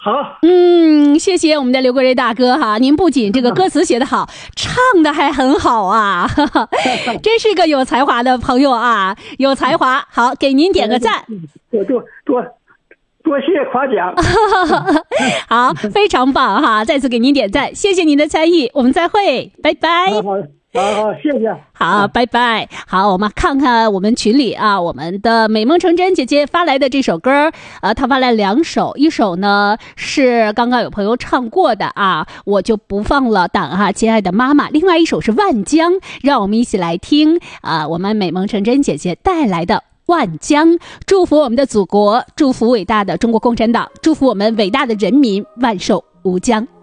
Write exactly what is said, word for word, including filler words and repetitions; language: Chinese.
好， 嗯，谢谢我们的刘国瑞大哥哈，您不仅这个歌词写得好，唱的还很好啊，哈哈，真是个有才华的朋友啊，有才华。好，给您点个赞。 多多多多谢夸奖。 好，非常棒哈，再次给您点赞，谢谢您的参与，我们再会，拜拜。 好好。好好，谢谢。 好，拜拜。好，我们看看我们群里啊，我们的美梦成真姐姐发来的这首歌，呃，她发来两首，一首呢是刚刚有朋友唱过的啊，我就不放了档哈，亲爱的妈妈。另外一首是万江，让我们一起来听啊，我们美梦成真姐姐带来的万江。祝福我们的祖国，祝福伟大的中国共产党，祝福我们伟大的人民万寿无疆。